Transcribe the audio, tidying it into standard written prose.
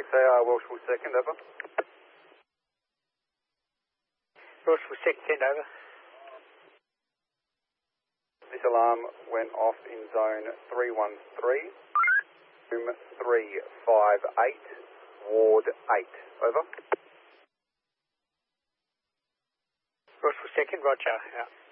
6AR, Welshpool 2nd, over. Welshpool 2nd, send over. This alarm went off in zone 313, room 358, ward 8, over. Welshpool 2nd, roger, out.